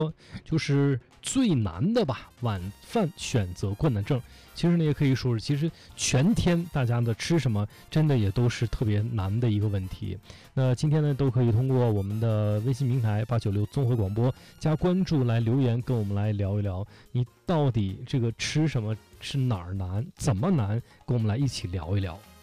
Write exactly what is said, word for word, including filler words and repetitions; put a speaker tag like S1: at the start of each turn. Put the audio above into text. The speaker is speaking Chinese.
S1: 就是最难的吧，晚饭选择困难症。其实呢，也可以说是，其实全天大家的吃什么，真的也都是特别难的一个问题。那今天呢，都可以通过我们的微信平台八九六综合广播加关注来留言，跟我们来聊一聊，你到底这个吃什么是哪儿难，怎么难，跟我们来一起聊一聊。